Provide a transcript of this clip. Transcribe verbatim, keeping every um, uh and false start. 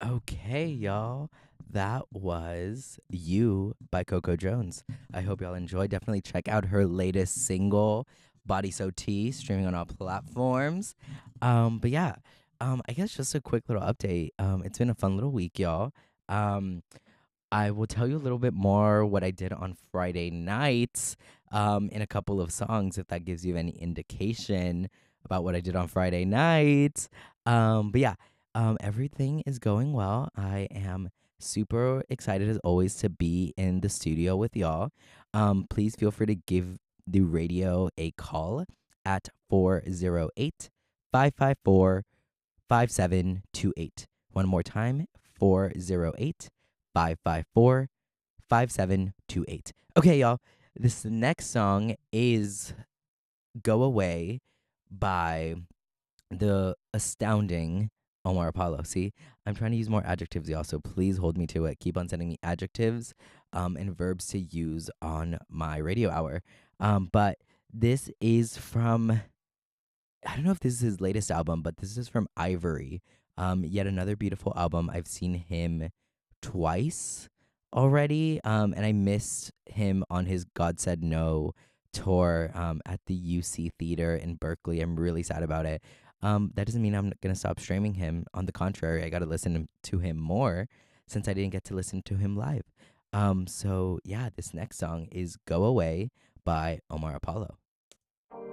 Okay, y'all. That was You by Coco Jones. I hope y'all enjoyed. Definitely check out her latest single, Body So Tea, streaming on all platforms. Um, but yeah, um, I guess just a quick little update. Um, it's been a fun little week, y'all. Um, I will tell you a little bit more what I did on Friday nights um, in a couple of songs, if that gives you any indication about what I did on Friday nights. Um, but yeah, um, everything is going well. I am super excited as always to be in the studio with y'all. Um, please feel free to give the radio a call at four zero eight, five five four, five seven two eight. One more time, four zero eight, five five four, five seven two eight. Okay, y'all. This next song is Go Away by the astounding Omar Apollo. See, I'm trying to use more adjectives, y'all, so please hold me to it. Keep on sending me adjectives um, and verbs to use on my radio hour. Um, but this is from, I don't know if this is his latest album, but this is from Ivory. Um, yet another beautiful album. I've seen him twice already, um, and I missed him on his God Said No tour um, at the U C Theater in Berkeley. I'm really sad about it. Um, that doesn't mean I'm gonna stop streaming him. On the contrary, I got to listen to him more since I didn't get to listen to him live. Um, so yeah, this next song is "Go Away" by Omar Apollo.